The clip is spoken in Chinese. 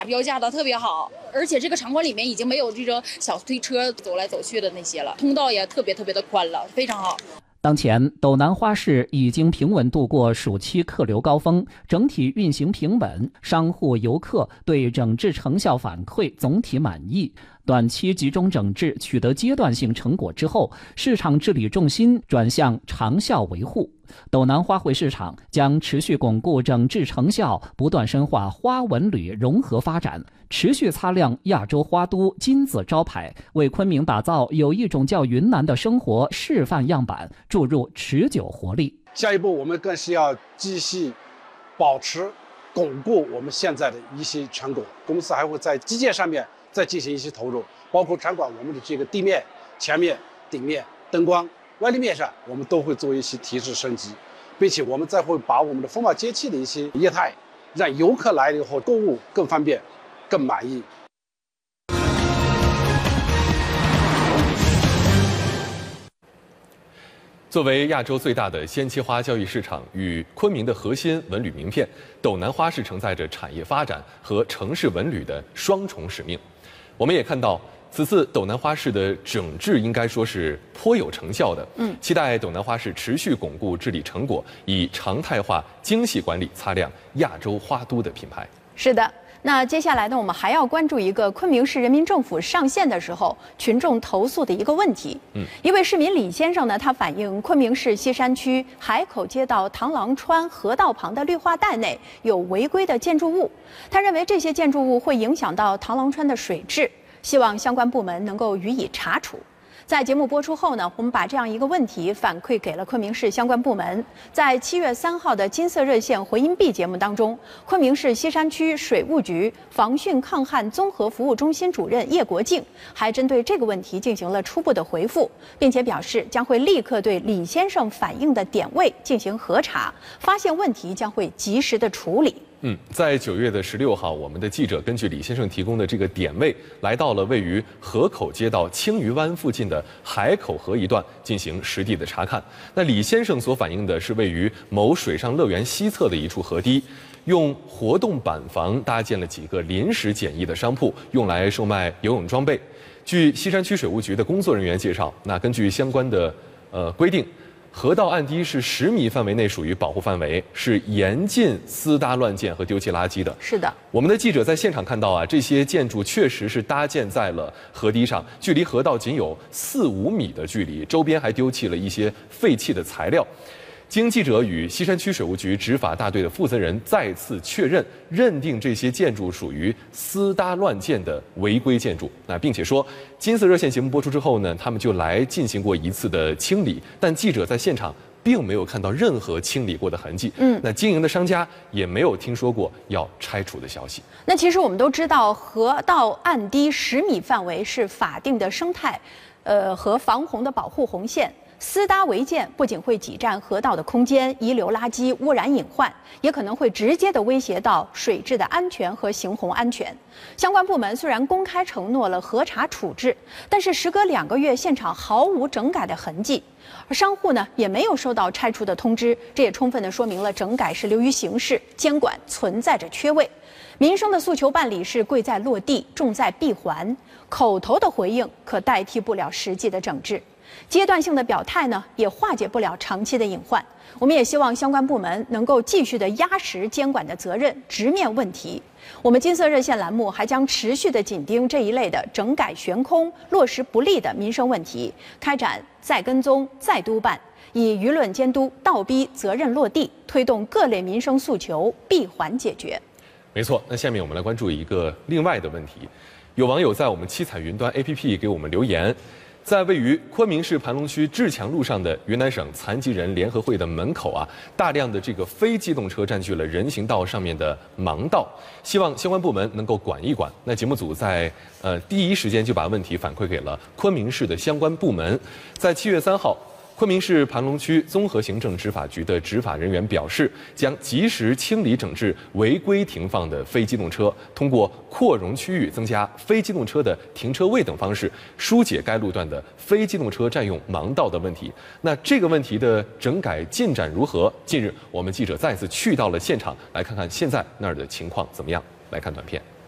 标价的特别好，而且这个场馆里面已经没有这种小推车走来走去的那些了，通道也特别的宽了，非常好。 当前，斗南花市已经平稳度过暑期客流高峰，整体运行平稳，商户游客对整治成效反馈总体满意。短期集中整治取得阶段性成果之后，市场治理重心转向长效维护。斗南花卉市场将持续巩固整治成效，不断深化花文旅融合发展，持续擦亮亚洲花都金字招牌，为昆明打造有一种叫云南的生活示范样板，注入持久活力。 下一步，我们更是要继续保持、巩固我们现在的一些成果。公司还会在基建上面再进行一些投入，包括场馆我们的这个地面、墙面、顶面、灯光、外立面上，我们都会做一些提质升级，并且我们再会把我们的风貌接气的一些业态，让游客来了以后购物更方便、更满意。 作为亚洲最大的鲜切花交易市场与昆明的核心文旅名片，斗南花市承载着产业发展和城市文旅的双重使命。我们也看到，此次斗南花市的整治应该说是颇有成效的。期待斗南花市持续巩固治理成果，以常态化精细管理擦亮亚洲花都的品牌。 是的。那接下来呢，我们还要关注一个昆明市人民政府上线的时候群众投诉的一个问题。一位市民李先生呢，他反映昆明市西山区海口街道螳螂川河道旁的绿化带内有违规的建筑物，他认为这些建筑物会影响到螳螂川的水质，希望相关部门能够予以查处。在节目播出后呢，我们把这样一个问题反馈给了昆明市相关部门。在7月3号的金色热线回音壁节目当中，昆明市西山区水务局防汛抗旱综合服务中心主任叶国静还针对这个问题进行了初步的回复，并且表示将会立刻对李先生反映的点位进行核查，发现问题将会及时的处理。 在9月16号，我们的记者根据李先生提供的这个点位，来到了位于河口街道青鱼湾附近的海口河一段进行实地的查看。那李先生所反映的是位于某水上乐园西侧的一处河堤，用活动板房搭建了几个临时简易的商铺，用来售卖游泳装备。据西山区水务局的工作人员介绍，那根据相关的规定，河道岸堤是10米范围内属于保护范围，是严禁私搭乱建和丢弃垃圾的。 是的， 我们的记者在现场看到这些建筑确实是搭建在了河堤上，距离河道仅有4、5米的距离，周边还丢弃了一些废弃的材料。经记者与西山区水务局执法大队的负责人再次确认，认定这些建筑属于私搭乱建的违规建筑。并且说，金色热线节目播出之后呢，他们就来进行过一次的清理，但记者在现场并没有看到任何清理过的痕迹。那经营的商家也没有听说过要拆除的消息。 那其实我们都知道，河道岸堤10米范围是法定的生态，和防洪的保护红线。私搭违建不仅会挤占河道的空间，遗留垃圾，污染隐患，也可能会直接的威胁到水质的安全和行洪安全。相关部门虽然公开承诺了核查处置，但是时隔2个月，现场毫无整改的痕迹，而商户呢也没有收到拆除的通知，这也充分的说明了整改是流于形式，监管存在着缺位。民生的诉求办理是贵在落地，重在闭环，口头的回应可代替不了实际的整治。阶段性的表态呢，也化解不了长期的隐患。我们也希望相关部门能够继续的压实监管的责任，直面问题。我们金色热线栏目还将持续的紧盯这一类的整改悬空、落实不力的民生问题，开展再跟踪、再督办，以舆论监督倒逼责任落地，推动各类民生诉求闭环解决。 没错，那下面我们来关注一个另外的问题。有网友在我们七彩云端 APP 给我们留言，在位于昆明市盘龙区志强路上的云南省残疾人联合会的门口大量的这个非机动车占据了人行道上面的盲道，希望相关部门能够管一管。那节目组在第一时间就把问题反馈给了昆明市的相关部门。在7月3号，昆明市盘龙区综合行政执法局的执法人员表示，将及时清理整治违规停放的非机动车，通过扩容区域、增加非机动车的停车位等方式，疏解该路段的非机动车占用盲道的问题。那这个问题的整改进展如何？近日，我们记者再次去到了现场，来看看现在那儿的情况怎么样。来看短片。